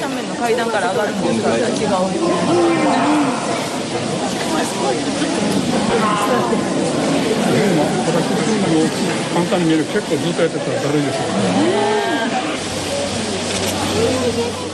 斜面の階段から上がるんですか？違う。 簡単に見える、結構ずっとやってたらだるいですよね。